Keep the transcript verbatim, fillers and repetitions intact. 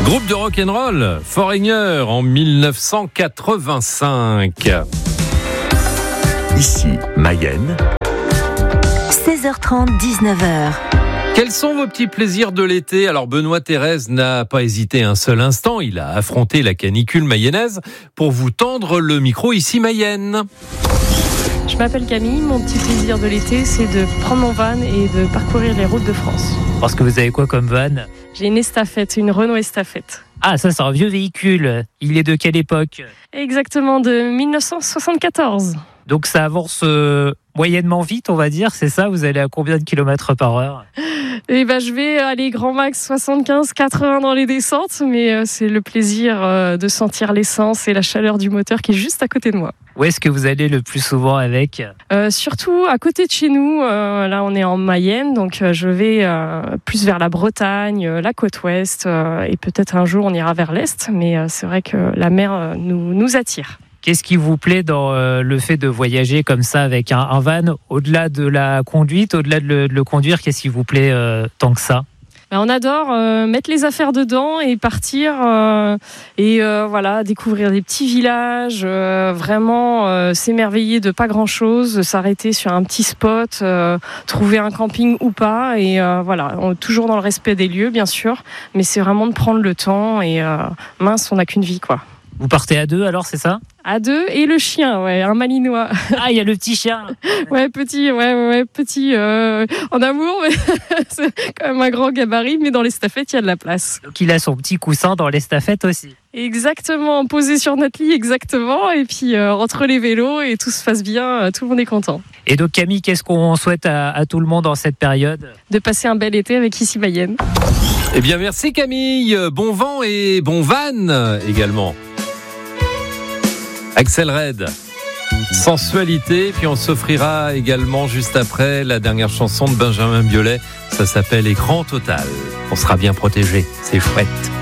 Groupe de rock'n'roll, Foreigner en dix-neuf cent quatre-vingt-cinq. Ici, Mayenne. seize heures trente, dix-neuf heures. Quels sont vos petits plaisirs de l'été ? Alors Benoît Thérèse n'a pas hésité un seul instant, il a affronté la canicule mayennaise pour vous tendre le micro ici Mayenne. Je m'appelle Camille, mon petit plaisir de l'été c'est de prendre mon van et de parcourir les routes de France. Parce que vous avez quoi comme van ? J'ai une estafette, une Renault Estafette. Ah, ça c'est un vieux véhicule. Il est de quelle époque ? Exactement, de dix-neuf cent soixante-quatorze. Donc ça avance euh, moyennement vite, on va dire, c'est ça ? Vous allez à combien de kilomètres par heure ? Eh ben, je vais aller grand max soixante-quinze quatre-vingts dans les descentes, mais euh, c'est le plaisir euh, de sentir l'essence et la chaleur du moteur qui est juste à côté de moi. Où est-ce que vous allez le plus souvent avec ? euh, Surtout à côté de chez nous, euh, là on est en Mayenne, donc euh, je vais euh, plus vers la Bretagne, euh, la côte ouest, euh, et peut-être un jour on ira vers l'est, mais euh, c'est vrai que la mer euh, nous, nous attire. Qu'est-ce qui vous plaît dans euh, le fait de voyager comme ça avec un, un van ? Au-delà de la conduite, au-delà de le, de le conduire, qu'est-ce qui vous plaît euh, tant que ça ? Ben, on adore euh, mettre les affaires dedans et partir euh, et euh, voilà, découvrir des petits villages, euh, vraiment euh, s'émerveiller de pas grand-chose, s'arrêter sur un petit spot, euh, trouver un camping ou pas, et euh, voilà, on, toujours dans le respect des lieux bien sûr, mais c'est vraiment de prendre le temps et euh, mince, on n'a qu'une vie quoi. Vous partez à deux alors, c'est ça ? À deux et le chien, ouais, un malinois. Ah, il y a le petit chien. Ouais, petit, ouais, ouais, petit euh, en amour, mais c'est quand même un grand gabarit, mais dans l'estafette, il y a de la place. Donc il a son petit coussin dans l'estafette aussi. Exactement, posé sur notre lit, exactement, et puis euh, entre les vélos et tout se passe bien, euh, tout le monde est content. Et donc Camille, qu'est-ce qu'on souhaite à, à tout le monde en cette période ? De passer un bel été avec Ici Mayenne. Eh bien merci Camille, bon vent et bon van également. Axel Red, sensualité, puis on s'offrira également juste après la dernière chanson de Benjamin Biolay, ça s'appelle Écran Total. On sera bien protégé, c'est chouette.